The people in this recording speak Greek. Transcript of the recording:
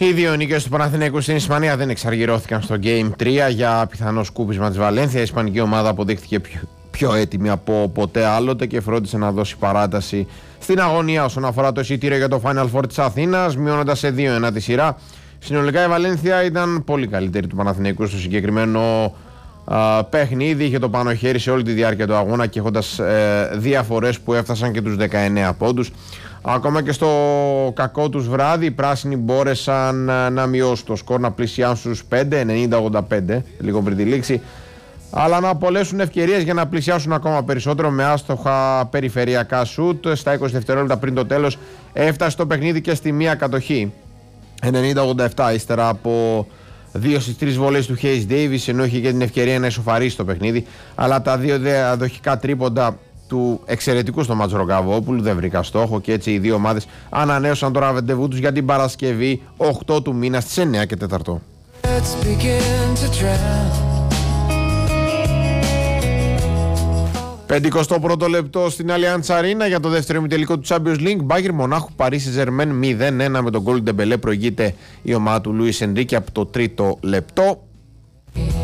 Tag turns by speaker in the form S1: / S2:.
S1: Οι δύο νίκες του Παναθηναϊκού στην Ισπανία δεν εξαργυρώθηκαν στο Game 3 για πιθανό σκούπισμα της Βαλένθια. Η ισπανική ομάδα αποδείχθηκε πιο έτοιμη από ποτέ άλλοτε και φρόντισε να δώσει παράταση στην αγωνία όσον αφορά το εισιτήριο για το Final Four της Αθήνας, μειώνοντας σε 2-1 τη σειρά. Συνολικά η Βαλένθια ήταν πολύ καλύτερη του Παναθηναϊκού στο συγκεκριμένο παιχνίδι. Είχε το πάνω χέρι σε όλη τη διάρκεια του αγώνα και έχοντας διαφορές που έφτασαν και τους 19 πόντους. Ακόμα και στο κακό τους βράδυ οι πράσινοι μπόρεσαν να μειώσουν το σκορ, να πλησιάσουν στους 5, 90-85, λίγο πριν τη λήξη, αλλά να απολέσουν ευκαιρίες για να πλησιάσουν ακόμα περισσότερο με άστοχα περιφερειακά σουτ. Στα 20 δευτερόλεπτα πριν το τέλος έφτασε το παιχνίδι και στη μία κατοχή, 90-87, ύστερα από 2 στις 3 βολές του Hayes Davis, ενώ είχε και την ευκαιρία να ισοφαρίσει το παιχνίδι, αλλά τα δύο διαδοχικά τρίποντα του εξαιρετικού στο μάτς Ρογκαβόπουλου δεν βρήκα στόχο και έτσι οι δύο ομάδες ανανέωσαν το ραντεβού τους για την Παρασκευή 8 του μήνα στις 9 και 4. 51ο λεπτό στην Allianz Arena για το δεύτερο ημιτελικό του Champions League. Bayern Μονάχου Παρίσι Ζερμέν 0-1 με τον γκολ Ντεμπελέ. Προηγείται η ομάδα του Λουίς Ενρίκε από το τρίτο λεπτό.